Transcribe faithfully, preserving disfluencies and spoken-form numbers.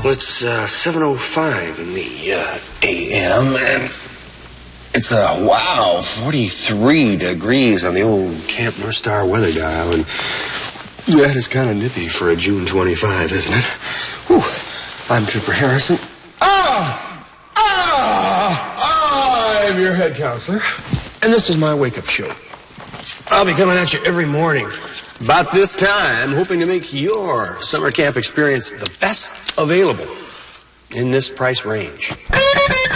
Well, it's uh, seven oh five in the uh, A M, and it's a uh, wow, forty-three degrees on the old Camp North Star weather dial, and that is kind of nippy for a June twenty-fifth, isn't it? Whew. I'm Trooper Harrison. Ah! Ah! I'm your head counselor, and this is my wake-up show. I'll be coming at you every morning about this time, hoping to make your summer camp experience the best available in this price range.